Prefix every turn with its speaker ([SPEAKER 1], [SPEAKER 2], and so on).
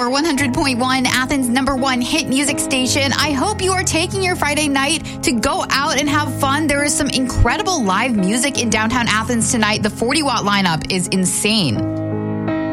[SPEAKER 1] Power 100.1, Athens' #1 hit music station. I hope you are taking your Friday night to go out and have fun. There is some incredible live music in downtown Athens tonight. The 40 Watt lineup is insane.